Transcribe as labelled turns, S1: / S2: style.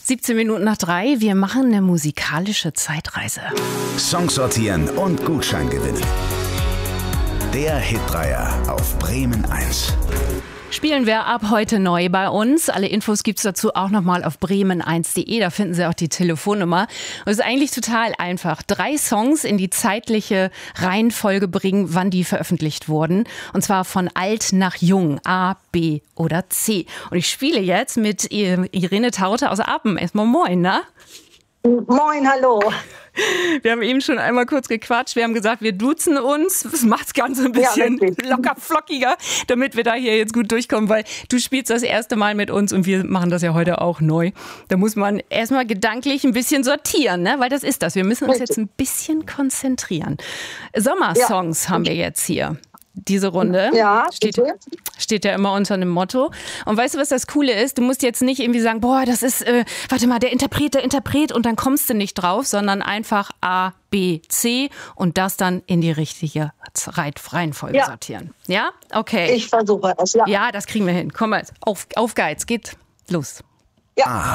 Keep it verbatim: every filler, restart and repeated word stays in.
S1: siebzehn Minuten nach drei. Wir machen eine musikalische Zeitreise.
S2: Songs sortieren und Gutschein gewinnen. Der Hitdreier auf Bremen eins.
S1: Spielen wir ab heute neu bei uns. Alle Infos gibt's dazu auch nochmal auf bremen eins punkt de. Da finden Sie auch die Telefonnummer. Und es ist eigentlich total einfach. Drei Songs in die zeitliche Reihenfolge bringen, wann die veröffentlicht wurden. Und zwar von alt nach jung. A, B oder C. Und ich spiele jetzt mit Irene Taute aus Apen. Erstmal moin, ne?
S3: Moin, hallo.
S1: Wir haben eben schon einmal kurz gequatscht. Wir haben gesagt, wir duzen uns. Das macht das Ganze ein bisschen ja, locker flockiger, damit wir da hier jetzt gut durchkommen, weil du spielst das erste Mal mit uns und wir machen das ja heute auch neu. Da muss man erstmal gedanklich ein bisschen sortieren, ne? Weil das ist das. Wir müssen uns jetzt ein bisschen konzentrieren. Sommersongs ja. haben wir jetzt hier. Diese Runde
S3: ja,
S1: steht, steht ja immer unter einem Motto. Und weißt du, was das Coole ist? Du musst jetzt nicht irgendwie sagen, boah, das ist, äh, warte mal, der Interpret, der Interpret und dann kommst du nicht drauf, sondern einfach A, B, C und das dann in die richtige Reihenfolge ja. sortieren. Ja? Okay.
S3: Ich versuche es, ja.
S1: Ja, das kriegen wir hin. Komm mal, auf, auf Geiz, geht los.
S3: Ja.